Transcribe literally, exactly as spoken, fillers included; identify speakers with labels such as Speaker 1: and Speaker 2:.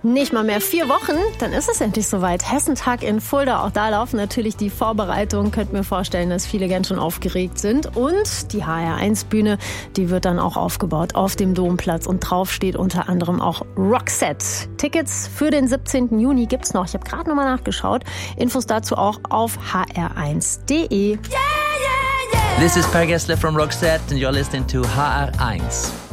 Speaker 1: Nicht mal mehr vier Wochen, dann ist es endlich soweit. Hessentag in Fulda, auch da laufen natürlich die Vorbereitungen. Könnt mir vorstellen, dass viele ganz schön aufgeregt sind. Und die H R eins Bühne, die wird dann auch aufgebaut auf dem Domplatz. Und drauf steht unter anderem auch Roxette. Tickets für den siebzehnten Juni gibt's noch. Ich habe gerade nochmal nachgeschaut. Infos dazu auch auf h r eins punkt d e.
Speaker 2: This is Per Gessler from Roxette and you're listening to H R eins.